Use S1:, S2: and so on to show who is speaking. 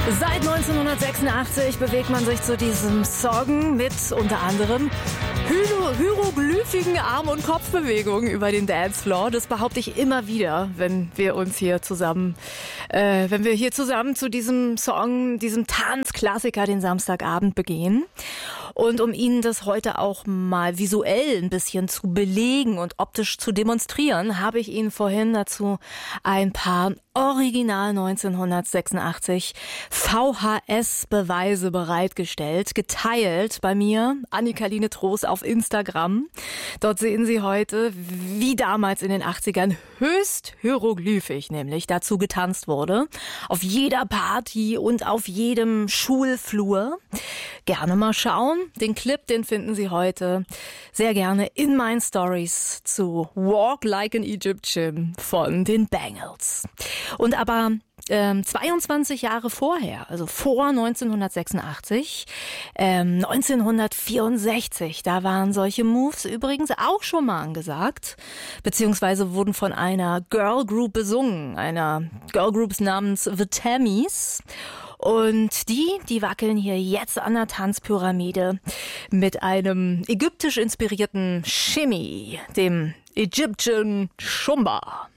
S1: Seit 1986 bewegt man sich zu diesem Song mit unter anderem hieroglyphigen Arm- und Kopfbewegungen über den Dancefloor. Das behaupte ich immer wieder, wenn wir hier zusammen zu diesem Song, diesem Tanzklassiker den Samstagabend begehen. Und um Ihnen das heute auch mal visuell ein bisschen zu belegen und optisch zu demonstrieren, habe ich Ihnen vorhin dazu ein paar Original 1986 VHS-Beweise bereitgestellt, geteilt bei mir, Annika-Line Trost auf Instagram. Dort sehen Sie heute, wie damals in den 80ern höchst hieroglyphisch nämlich dazu getanzt wurde. Auf jeder Party und auf jedem Schulflur. Gerne mal schauen. Den Clip, den finden Sie heute sehr gerne in meinen Stories zu Walk Like an Egyptian von den Bangles. Und aber 22 Jahre vorher, also vor 1986, 1964, da waren solche Moves übrigens auch schon mal angesagt, beziehungsweise wurden von einer Girl Group besungen, einer Girl Group namens The Tammys. Und die wackeln hier jetzt an der Tanzpyramide mit einem ägyptisch inspirierten Shimmy, dem Egyptian Shumba.